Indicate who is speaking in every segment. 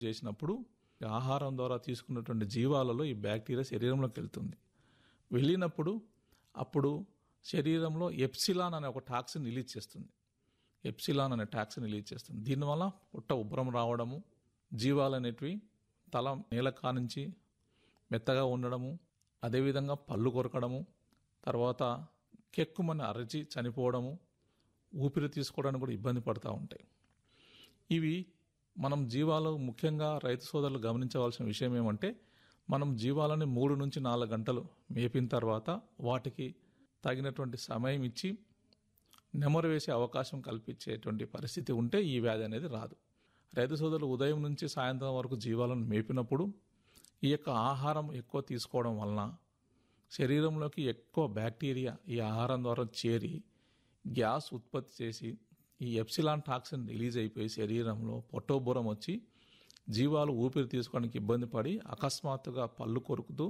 Speaker 1: చేసినప్పుడు ఆహారం ద్వారా తీసుకున్నటువంటి జీవాలలో ఈ బ్యాక్టీరియా శరీరంలోకి వెళ్తుంది. వెళ్ళినప్పుడు అప్పుడు శరీరంలో ఎప్సిలాన్ అనే ఒక టాక్సిన్ రిలీజ్ చేస్తుంది. ఎప్సిలాన్ అనే టాక్సిన్ రిలీజ్ చేస్తుంది. దీనివల్ల పుట్ట ఉబ్బరం రావడము, జీవాలు అనేటివి తల నేల కానుంచి మెత్తగా ఉండడము, అదేవిధంగా పళ్ళు కొరకడము, తర్వాత కెక్కుమని అరచి చనిపోవడము, ఊపిరి తీసుకోవడానికి కూడా ఇబ్బంది పడుతూ ఉంటాయి. ఇవి మనం జీవాలు ముఖ్యంగా రైతు సోదరులు గమనించవలసిన విషయం ఏమంటే, మనం జీవాలని 3 నుంచి 4 గంటలు మేపిన తర్వాత వాటికి తగినటువంటి సమయం ఇచ్చి నెమరు వేసే అవకాశం కల్పించేటువంటి పరిస్థితి ఉంటే ఈ వ్యాధి అనేది రాదు. రైతు సోదరులు ఉదయం నుంచి సాయంత్రం వరకు జీవాలను మేపినప్పుడు ఈ యొక్క ఆహారం ఎక్కువ తీసుకోవడం వలన శరీరంలోకి ఎక్కువ బ్యాక్టీరియా ఈ ఆహారం ద్వారా చేరి గ్యాస్ ఉత్పత్తి చేసి ఈ ఎప్సిలాన్ టాక్సిన్ రిలీజ్ అయిపోయి శరీరంలో పొట్టోబురం వచ్చి జీవాలు ఊపిరి తీసుకోవడానికి ఇబ్బంది పడి అకస్మాత్తుగా పళ్ళు కొరుకుతూ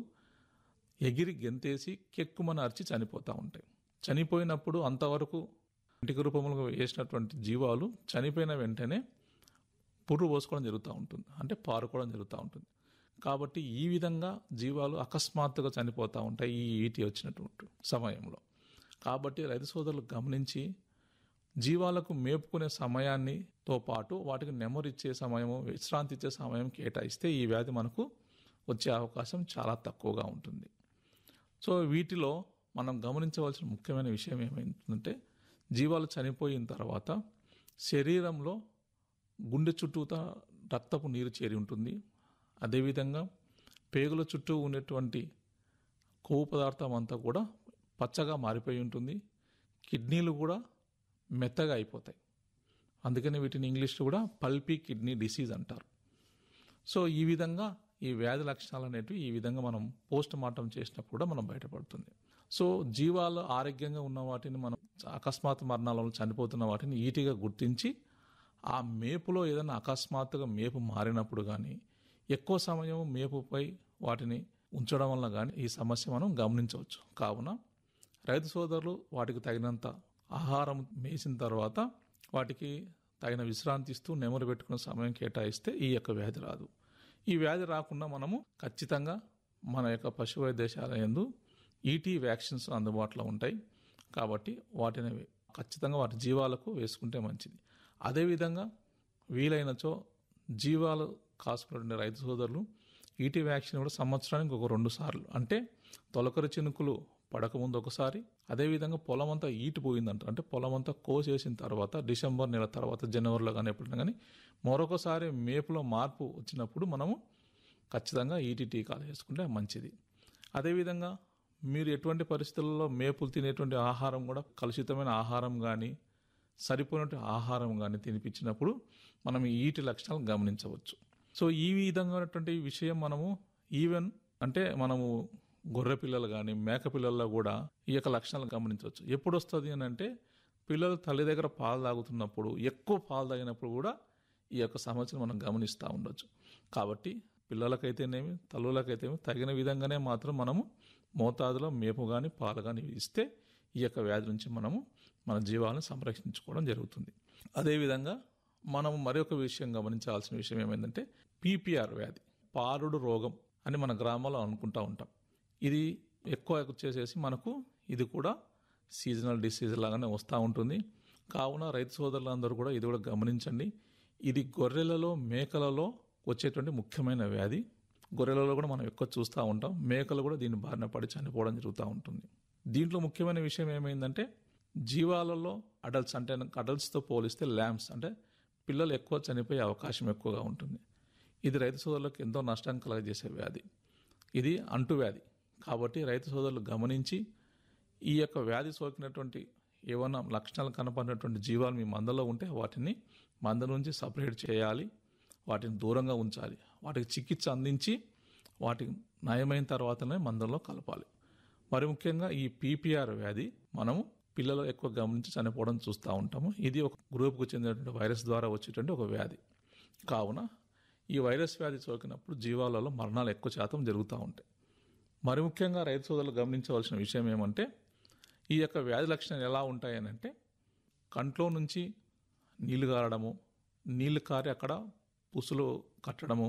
Speaker 1: ఎగిరి గెంతేసి కెక్కుమని అరిచి చనిపోతూ ఉంటాయి. చనిపోయినప్పుడు అంతవరకు ఇంటిక రూపంలో వేసినటువంటి జీవాలు చనిపోయిన వెంటనే పుర్రు పోసుకోవడం జరుగుతూ ఉంటుంది, అంటే పారుకోవడం జరుగుతూ ఉంటుంది. కాబట్టి ఈ విధంగా జీవాలు అకస్మాత్తుగా చనిపోతూ ఉంటాయి ఈ ఈటి వచ్చినటువంటి సమయంలో. కాబట్టి రైతు సోదరులు గమనించి జీవాలకు మేపుకునే సమయాన్నితో పాటు వాటికి నెమరిచ్చే సమయము, విశ్రాంతి ఇచ్చే సమయం కేటాయిస్తే ఈ వ్యాధి మనకు వచ్చే అవకాశం చాలా తక్కువగా ఉంటుంది. సో వీటిలో మనం గమనించవలసిన ముఖ్యమైన విషయం ఏమైందంటే, జీవాలు చనిపోయిన తర్వాత శరీరంలో గుండె చుట్టూతా రక్తపు నీరు చేరి ఉంటుంది. అదేవిధంగా పేగుల చుట్టూ ఉన్నటువంటి కొవ్వు పదార్థం అంతా కూడా పచ్చగా మారిపోయి ఉంటుంది. కిడ్నీలు కూడా మెత్తగా అయిపోతాయి. అందుకని వీటిని ఇంగ్లీష్లో కూడా పల్పీ కిడ్నీ డిసీజ్ అంటారు. సో ఈ విధంగా ఈ వ్యాధి లక్షణాలు అనేటివి ఈ విధంగా మనం పోస్ట్ మార్టం చేసినప్పుడు కూడా మనం బయటపడుతుంది. సో జీవాలు ఆరోగ్యంగా ఉన్న వాటిని మనం అకస్మాత్ మరణాల వల్ల చనిపోతున్న వాటిని ఈటీగా గుర్తించి ఆ మేపులో ఏదైనా అకస్మాత్తుగా మేపు మారినప్పుడు కానీ ఎక్కువ సమయం మేపుపై వాటిని ఉంచడం వల్ల కానీ ఈ సమస్య మనం గమనించవచ్చు. కావున రైతు సోదరులు వాటికి తగినంత ఆహారం మేసిన తర్వాత వాటికి తగిన విశ్రాంతి ఇస్తూ నెమరు పెట్టుకునే సమయం కేటాయిస్తే ఈ యొక్క వ్యాధి రాదు. ఈ వ్యాధి రాకుండా మనము ఖచ్చితంగా మన యొక్క పశు వైద్యశాల యందు ఈటీ వ్యాక్సిన్స్ అందుబాటులో ఉంటాయి. కాబట్టి వాటిని ఖచ్చితంగా వాటి జీవాలకు వేసుకుంటే మంచిది. అదేవిధంగా వీలైనచో జీవాలు కాసుకునే రైతు సోదరులు ఈటీ వ్యాక్సిన్ కూడా సంవత్సరానికి ఒక 2 సార్లు, అంటే తొలకరి చినుకులు పడకముందు ఒకసారి, అదేవిధంగా పొలం అంతా ఈటిపోయిందంట, అంటే పొలం అంతా కోసేసిన తర్వాత డిసెంబర్ నెల తర్వాత జనవరిలో కానీ ఎప్పుడైనా కానీ మరొకసారి మేపులో మార్పు వచ్చినప్పుడు మనము ఖచ్చితంగా ఈటీ టీకాలు వేసుకుంటే మంచిది. అదేవిధంగా మీరు ఎటువంటి పరిస్థితుల్లో మేపులు తినేటువంటి ఆహారం కూడా కలుషితమైన ఆహారం కానీ సరిపోయినటువంటి ఆహారం కానీ తినిపించినప్పుడు మనం ఈ ఈటి లక్షణాలు గమనించవచ్చు. సో ఈ విధంగా విషయం మనము ఈవెన్ అంటే మనము గొర్రె పిల్లలు కానీ మేక పిల్లల్లో కూడా ఈ యొక్క లక్షణాలు గమనించవచ్చు. ఎప్పుడు వస్తుంది అని అంటే పిల్లలు తల్లి దగ్గర పాలు తాగుతున్నప్పుడు, ఎక్కువ పాలు తాగినప్పుడు కూడా ఈ యొక్క సమస్యను మనం గమనిస్తూ ఉండొచ్చు. కాబట్టి పిల్లలకైతేనేమి తల్లులకైతేనేమి తగిన విధంగానే మాత్రం మనము మోతాదులో మేపు కానీ పాలు కానీ ఇస్తే ఈ యొక్క వ్యాధి నుంచి మనము మన జీవాలను సంరక్షించుకోవడం జరుగుతుంది. అదేవిధంగా మనం మరొక విషయం గమనించాల్సిన విషయం ఏమైందంటే పీపీఆర్ వ్యాధి, పారుడు రోగం అని మన గ్రామాల్లో అనుకుంటూ ఉంటాం. ఇది ఎక్కువ చేసేసి మనకు ఇది కూడా సీజనల్ డిసీజ్ లాగానే వస్తూ ఉంటుంది. కావున రైతు సోదరులందరూ కూడా ఇది కూడా గమనించండి. ఇది గొర్రెలలో మేకలలో వచ్చేటువంటి ముఖ్యమైన వ్యాధి. గొర్రెలలో కూడా మనం ఎక్కువ చూస్తూ ఉంటాం. మేకలు కూడా దీని బారిన పడి చనిపోవడం జరుగుతూ ఉంటుంది. దీంట్లో ముఖ్యమైన విషయం ఏమైందంటే జీవాలలో అడల్ట్స్, అంటే అడల్ట్స్తో పోలిస్తే ల్యాంబ్స్ అంటే పిల్లలు ఎక్కువ చనిపోయే అవకాశం ఎక్కువగా ఉంటుంది. ఇది రైతు సోదరులకు ఎంతో నష్టం కలగజేసే వ్యాధి. ఇది అంటువ్యాధి. కాబట్టి రైతు సోదరులు గమనించి ఈ యొక్క వ్యాధి సోకినటువంటి ఏమైనా లక్షణాలు కనపడినటువంటి జీవాలు మీ మందలో ఉంటే వాటిని మంద నుంచి సపరేట్ చేయాలి, వాటిని దూరంగా ఉంచాలి, వాటికి చికిత్స అందించి వాటికి నయమైన తర్వాతనే మందలో కలపాలి. మరి ముఖ్యంగా ఈ పీపీఆర్ వ్యాధి మనము పిల్లలు ఎక్కువ గమనించి చనిపోవడం చూస్తూ ఉంటాము. ఇది ఒక గ్రూప్కు చెందినటువంటి వైరస్ ద్వారా వచ్చేటువంటి ఒక వ్యాధి. కావున ఈ వైరస్ వ్యాధి సోకినప్పుడు జీవాలలో మరణాలు ఎక్కువ శాతం జరుగుతూ ఉంటాయి. మరి ముఖ్యంగా రైతు సోదరులు గమనించవలసిన విషయం ఏమంటే ఈ యొక్క వ్యాధి లక్షణాలు ఎలా ఉంటాయనంటే కంట్లో నుంచి నీళ్లు కారడము, నీళ్లు కారి అక్కడ పుసులు కట్టడము